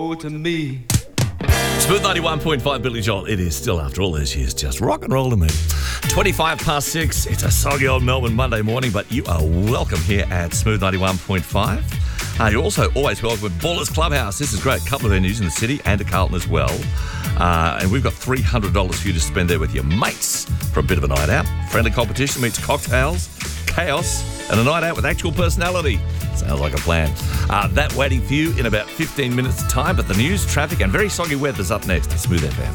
to me. Smooth 91.5 Billy Joel. It is still, after all these years, just rock and roll to me. 6:25. It's a soggy old Melbourne Monday morning, but you are welcome here at Smooth 91.5. You're also always welcome at Ballers Clubhouse. This is great. A couple of venues in the city and at Carlton as well. And we've got $300 for you to spend there with your mates for a bit of a night out. Friendly competition meets cocktails, chaos, and a night out with actual personality. Sounds like a plan. That waiting for you in about 15 minutes' time. But the news, traffic, and very soggy weather's up next at Smooth FM.